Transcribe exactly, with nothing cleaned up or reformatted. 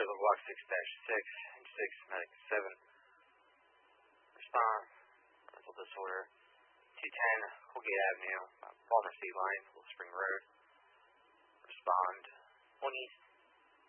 Taylor, block six dash six, and six, medic seven. Respond. Rental disorder. two ten, Colgate Avenue, Faulkner State Line, Little Spring Road. Respond. one East.